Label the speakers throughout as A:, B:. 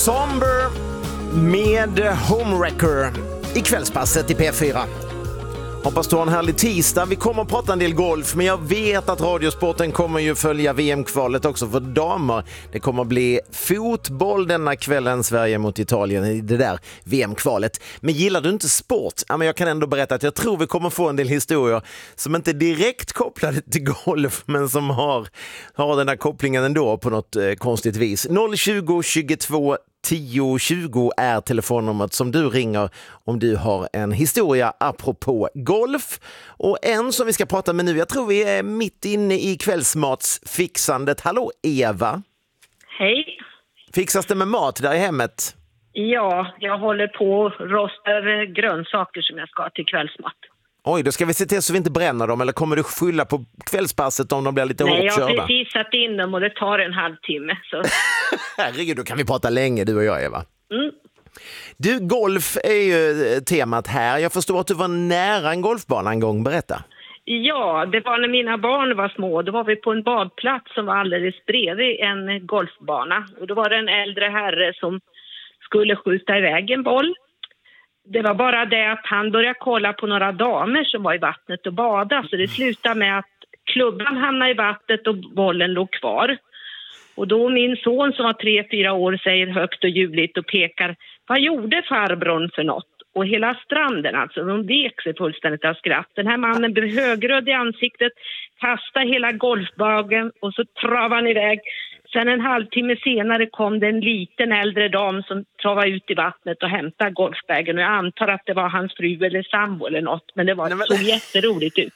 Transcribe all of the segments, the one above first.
A: Somber med Homewrecker i kvällspasset i P4. Hoppas du har en härlig tisdag. Vi kommer att prata en del golf, men jag vet att Radiosporten kommer ju följa VM-kvalet också för damer. Det kommer att bli fotboll denna kvällen, Sverige mot Italien i det där VM-kvalet. Men gillar du inte sport? Ja, men jag kan ändå berätta att jag tror vi kommer få en del historier som inte är direkt kopplade till golf, men som har den här kopplingen ändå på något konstigt vis. 020 22 10 20 är telefonnumret som du ringer om du har en historia apropå golf. Och en som vi ska prata med nu, jag tror vi är mitt inne i kvällsmatsfixandet. Hallå Eva.
B: Hej.
A: Fixas det med mat där i hemmet?
B: Ja, jag håller på och rostar grönsaker som jag ska till kvällsmat.
A: Oj, då ska vi se till så vi inte bränner dem, eller kommer du skylla på kvällspasset om de blir lite hårt körda?
B: Nej, jag har precis satt in dem och det tar en halvtimme. Så.
A: Herregud, då kan vi prata länge du och jag, Eva.
B: Mm.
A: Du, golf är ju temat här. Jag förstår att du var nära en golfbana en gång, berätta.
B: Ja, det var när mina barn var små. Då var vi på en badplats som var alldeles bredvid en golfbana. Och då var det en äldre herre som skulle skjuta iväg en boll. Det var bara det att han började kolla på några damer som var i vattnet och bada. Så det slutade med att klubban hamnade i vattnet och bollen låg kvar. Och då min son som var 3-4 år säger högt och ljudligt och pekar: vad gjorde farbrorn för något? Och hela stranden, alltså, de vek sig fullständigt av skratt. Den här mannen blev högröd i ansiktet, kastade hela golfbagen och så travade han iväg. Sen en halvtimme senare kom det en liten äldre dam som travade ut i vattnet och hämtade golfbagen. Och jag antar att det var hans fru eller sambo eller något, men det såg jätteroligt ut.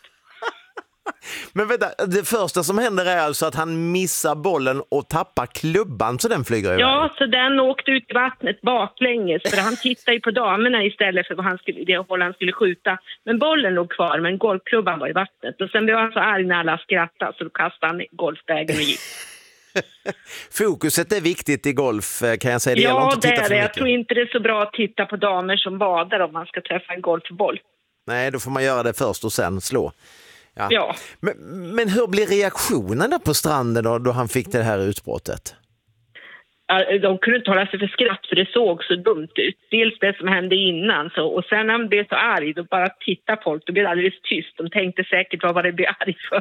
A: Men vänta, det första som händer är alltså att han missar bollen och tappar klubban så den flyger iväg.
B: Ja, så den åkte ut i vattnet baklänges för han tittade ju på damerna istället för det håll han skulle skjuta. Men bollen låg kvar, men golfklubban var i vattnet. Och sen blev han så arg när alla skrattade så då kastade han golfbagen och gick.
A: Fokuset är viktigt i golf, kan jag säga. Det
B: ja,
A: inte
B: det är det. Jag
A: mycket.
B: tror inte det är så bra att titta på damer som badar om man ska träffa en golfboll.
A: Nej, då får man göra det först och sen slå.
B: Ja.
A: Men hur blir reaktionen där på stranden då han fick det här utbrottet?
B: De kunde inte hålla sig för skratt för det såg så dumt ut. Dels det som hände innan. Och sen när han blev så arg, då bara tittade folk. Då blev det alldeles tyst. De tänkte säkert vad det blev arg för.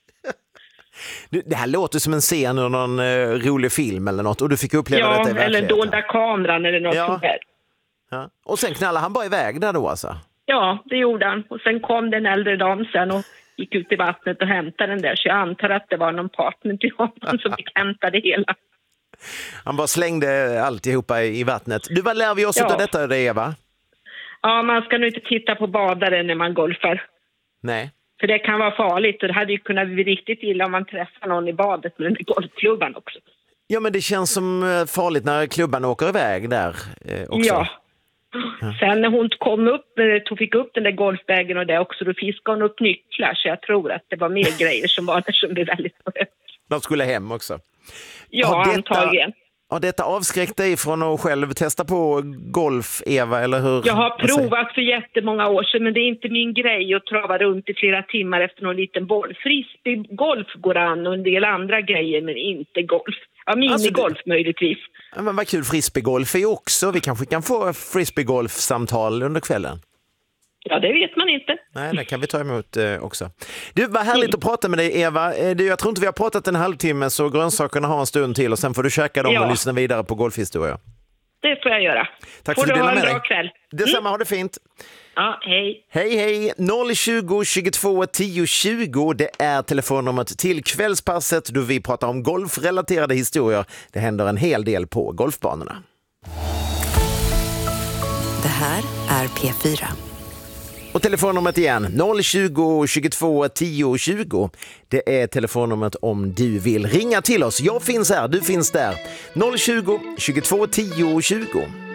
A: Det här låter som en scen ur någon rolig film eller något. Och du fick uppleva detta i verkligheten.
B: Eller dolda kameran eller något sånt där.
A: Ja. Och sen knallade han bara iväg där då alltså? Ja,
B: det gjorde han. Och sen kom den äldre dam sen och gick ut i vattnet och hämtade den där. Så jag antar att det var någon partner till honom som fick hämta det hela.
A: Han bara slängde alltihopa i vattnet. Du, vad lär vi oss av detta, Eva?
B: Ja, man ska nog inte titta på badare när man golfar.
A: Nej.
B: För det kan vara farligt och det hade ju kunnat bli riktigt illa om man träffar någon i badet med den golfklubban också.
A: Ja, men det känns som farligt när klubban åker iväg där också.
B: Ja. Sen när hon fick upp den där golfbagen och det också, då fiskade hon upp nycklar, så jag tror att det var mer grejer som var där som blev väldigt berömt.
A: De skulle hem också.
B: Ja, antagligen.
A: Har detta avskräckt dig från att själv testa på golf, Eva, eller hur?
B: Jag har provat för jättemånga år sedan, men det är inte min grej att trava runt i flera timmar efter någon liten boll. Frisbeegolf går an och en del andra grejer, men inte golf. Ja, minigolf möjligtvis.
A: Ja, men vad kul, frisbeegolf är också. Vi kanske kan få frisbeegolf-samtal under kvällen.
B: Ja, det vet man inte.
A: Nej, det kan vi ta emot också. Du, vad härligt att prata med dig, Eva. Jag tror inte vi har pratat en halvtimme, så grönsakerna har en stund till och sen får du käka dem och lyssna vidare på golfhistoria.
B: Det får jag göra.
A: Tack
B: får
A: för att du
B: ha
A: delade
B: en
A: med
B: bra
A: dig.
B: kväll.
A: Detsamma, ha det fint.
B: Ja, hej.
A: Hej. 020 22 10 20. Det är telefonnumret till kvällspasset då vi pratar om golfrelaterade historier. Det händer en hel del på golfbanorna.
C: Det här är P4.
A: Och telefonnumret igen, 020 22 10 20. Det är telefonnumret om du vill ringa till oss. Jag finns här, du finns där. 020 22 10 20.